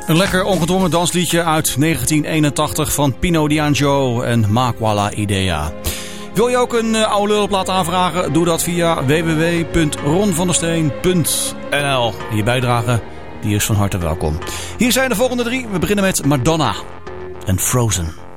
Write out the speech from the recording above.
Een lekker ongedwongen dansliedje uit 1981 van Pino D'Angio en Makwala Idea. Wil je ook een oude lulplaat aanvragen? Doe dat via www.ronvandesteen.nl. Je bijdrage die is van harte welkom. Hier zijn de volgende 3. We beginnen met Madonna en Frozen.